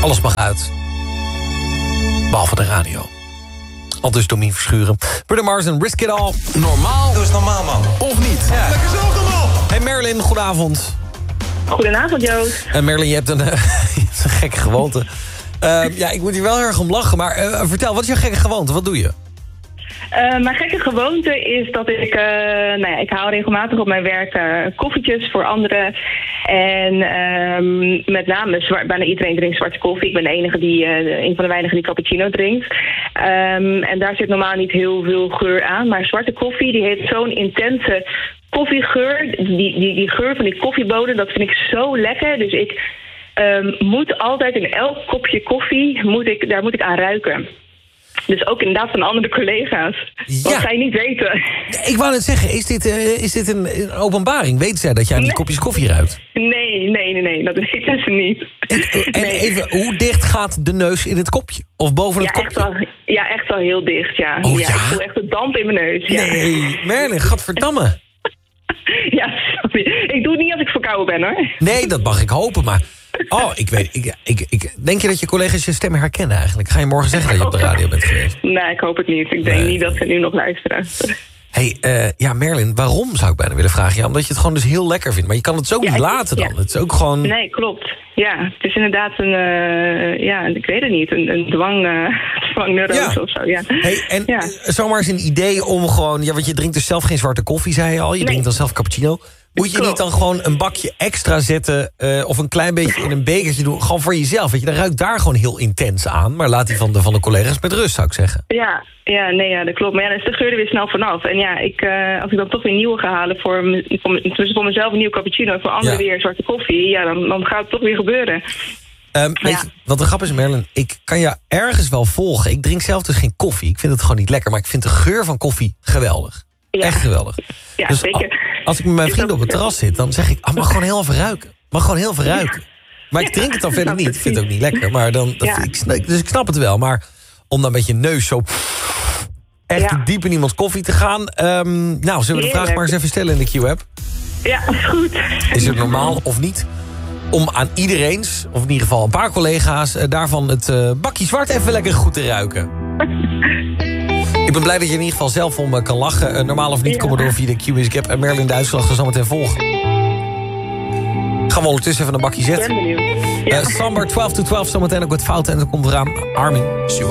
Alles mag uit. Behalve de radio. Aldus Domien Verschuren. Bruno Mars en Risk It All. Normaal. Doe eens normaal, man. Of niet? Ja. Lekker zelf normaal. Hey Merlin, goedenavond. Goedenavond, Joost. En Merlin, je hebt een, je hebt een gekke gewoonte. Ja, ik moet hier wel heel erg om lachen. Maar vertel, wat is jouw gekke gewoonte? Wat doe je? Mijn gekke gewoonte is dat ik haal regelmatig op mijn werk koffietjes voor anderen. En met name, bijna iedereen drinkt zwarte koffie. Ik ben een van de weinigen die cappuccino drinkt. En daar zit normaal niet heel veel geur aan. Maar zwarte koffie, die heeft zo'n intense koffiegeur. Die geur van die koffiebonen, dat vind ik zo lekker. Dus ik moet altijd in elk kopje koffie, daar moet ik aan ruiken. Dus ook inderdaad van andere collega's. Ja. Wat zij niet weten. Ik wou net zeggen, is dit een openbaring? Weten zij dat je aan die kopjes koffie ruikt? Nee, dat weten ze niet. En even, hoe dicht gaat de neus in het kopje? Of boven het kopje? Echt wel heel dicht, ja. Oh, ja? Ik voel echt de damp in mijn neus. Ja. Nee, Merlin, gadverdamme. Ja, sorry. Ik doe het niet als ik verkouden ben, hoor. Nee, dat mag ik hopen, maar... ik denk je dat je collega's je stem herkennen eigenlijk? Ga je morgen zeggen dat je op de radio bent geweest? Nee, ik hoop het niet. Ik denk niet dat ze nu nog luisteren. Hey, Merlin, waarom zou ik bijna willen vragen? Ja, omdat je het gewoon dus heel lekker vindt. Maar je kan het zo niet laten dan. Ja. Het is ook gewoon... Nee, klopt. Ja, het is inderdaad ik weet het niet, een dwangneurose of zo, ja. Hey, zomaar eens een idee om gewoon... Ja, want je drinkt dus zelf geen zwarte koffie, zei je al. Je drinkt dan zelf cappuccino. Moet je niet dan gewoon een bakje extra zetten... of een klein beetje in een bekertje doen, gewoon voor jezelf? Weet je, dan ruikt daar gewoon heel intens aan. Maar laat die van de collega's met rust, zou ik zeggen. Ja, dat klopt. Maar dan is de geur er weer snel vanaf. En ja, als ik dan toch weer nieuwe ga halen... voor mezelf een nieuwe cappuccino... en voor anderen weer zwarte koffie... ja, dan gaat het toch weer gebeuren. Weet je, wat de grap is, Merlin... ik kan je ergens wel volgen. Ik drink zelf dus geen koffie. Ik vind het gewoon niet lekker. Maar ik vind de geur van koffie geweldig. Ja. Echt geweldig. Ja, dus zeker. Als ik met mijn vrienden op het terras zit... dan zeg ik, mag gewoon heel even ruiken. Mag gewoon heel even ruiken. Maar ik drink het dan verder niet. Ik vind het ook niet lekker. Maar dan, dus ik snap het wel. Maar om dan met je neus zo... echt diep in iemands koffie te gaan... zullen we de vraag maar eens even stellen in de Q-app? Ja, is goed. Is het normaal of niet... om aan iedereen's, of in ieder geval een paar collega's... daarvan het bakje zwart even lekker goed te ruiken? Ik ben blij dat je in ieder geval zelf om kan lachen. Normaal of niet, kom maar door via de Q-Music app. En Merlin de uitslag er zo meteen volgen. Gaan we ondertussen even een bakje zetten. Ik ben benieuwd. Sambar 12 to 12 zometeen ook wat fouten. En dan komt eraan Armin Sue.